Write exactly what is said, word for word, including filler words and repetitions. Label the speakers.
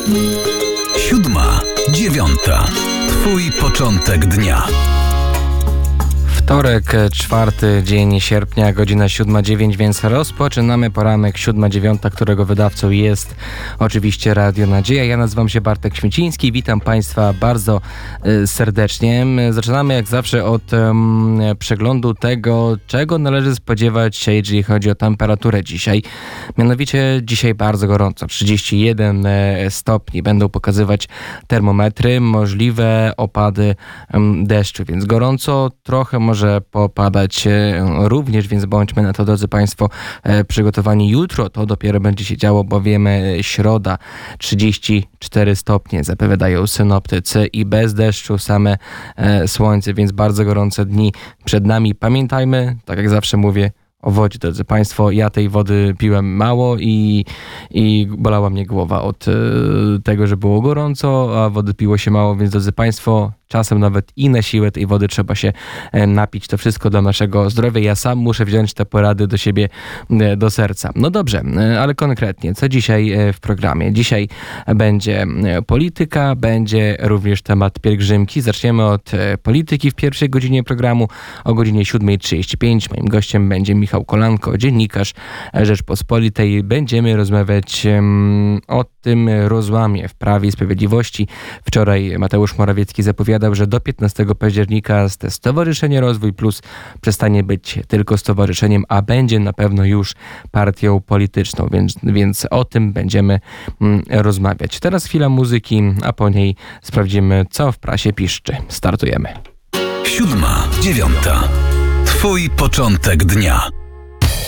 Speaker 1: Siódma, dziewiąta. Twój początek dnia.
Speaker 2: Wtorek, czwarty dzień sierpnia, godzina siódma dziewięć, więc rozpoczynamy poranek siódma dziewiąta, którego wydawcą jest oczywiście Radio Nadzieja. Ja nazywam się Bartek Śmieciński, witam Państwa bardzo y, serdecznie. Zaczynamy jak zawsze od um, przeglądu tego, czego należy spodziewać się, jeżeli chodzi o temperaturę dzisiaj. Mianowicie dzisiaj bardzo gorąco, trzydzieści jeden stopni. Będą pokazywać termometry, możliwe opady um, deszczu, więc gorąco, trochę może może popadać również, więc bądźmy na to, drodzy Państwo, przygotowani. Jutro to dopiero będzie się działo, bowiem środa, trzydzieści cztery stopnie zapowiadają synoptycy i bez deszczu same słońce, więc bardzo gorące dni przed nami. Pamiętajmy, tak jak zawsze mówię, o wodzie, drodzy Państwo. Ja tej wody piłem mało i, i bolała mnie głowa od tego, że było gorąco, a wody piło się mało, więc drodzy Państwo, czasem nawet i na siłę tej wody trzeba się napić. To wszystko dla naszego zdrowia. Ja sam muszę wziąć te porady do siebie, do serca. No dobrze, ale konkretnie, co dzisiaj w programie? Dzisiaj będzie polityka, będzie również temat pielgrzymki. Zaczniemy od polityki w pierwszej godzinie programu. O godzinie siódma trzydzieści pięć moim gościem będzie Michał Kolanko, dziennikarz Rzeczpospolitej. Będziemy rozmawiać um, o tym rozłamie w Prawie i Sprawiedliwości. Wczoraj Mateusz Morawiecki zapowiadał, że do piętnastego października te Stowarzyszenie Rozwój Plus przestanie być tylko stowarzyszeniem, a będzie na pewno już partią polityczną, więc, więc o tym będziemy mm, rozmawiać. Teraz chwila muzyki, a po niej sprawdzimy, co w prasie piszczy. Startujemy.
Speaker 1: Siódma, dziewiąta. Twój początek dnia.